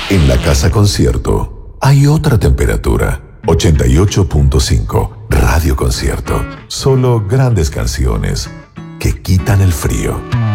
En la casa concierto hay otra temperatura. 88.5 Radio Concierto. Solo grandes canciones que quitan el frío.